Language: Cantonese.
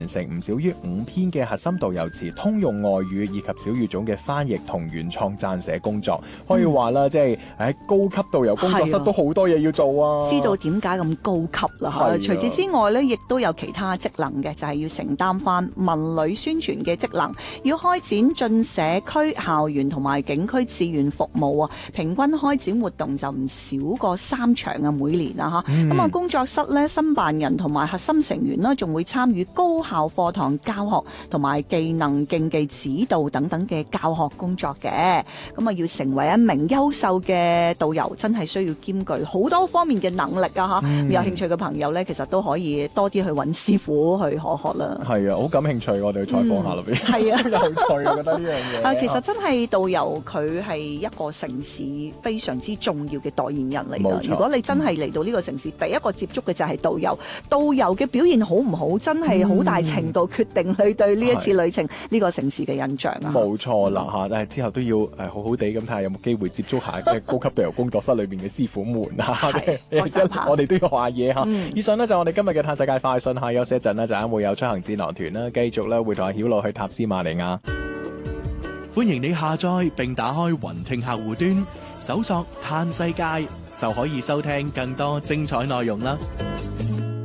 完成唔少於5篇嘅核心導遊詞、通用外語以及小語種嘅翻譯同原創撰寫工作，可以話啦，即係喺高級導遊工作室都好多嘢要做啊！ 知道點解咁高級啦？除此之外咧，亦都有其他職能嘅，就係要承擔翻文旅宣傳嘅職能，要開展進社區、校園同埋景區志願服務啊！平均開展活動就唔少過3場啊，每年啊嚇。咁啊，工作室咧，申辦人同埋核心成員呢，仲會參與高校課堂教學同埋技能競技指導等等嘅教學工作嘅。咁啊，要成為一名優秀嘅導遊，真係需要兼具好多方面嘅能力啊嚇。有興趣嘅朋友呢，其實都可以多啲去揾師傅去學學啦。 係啊，好感興趣，我哋去採訪下咯。 係啊， 有趣啊，覺得呢樣嘢。 其實真係導遊，佢係一個城市非常之重要嘅代言人嚟㗎。如果你真係嚟到呢個城市，第一個接觸嘅就係導遊。導遊嘅表現好唔好，真係好大程度決定你對呢一次旅程呢個城市嘅印象啊！ 冇錯啦嚇，但係之後都要好好地咁睇下有冇機會接觸下高級導遊工作室裏邊嘅師傅們啊！我哋都要學下嘢嚇。以上呢，就我哋今日嘅嘆世界快訊，下休息一陣呢，就啱會有出行智囊團啦，繼續咧會同阿曉樂去塔斯馬尼亞。 歡迎你下載並打開雲聽客戶端，搜索嘆世界就可以收聽更多精彩內容啦！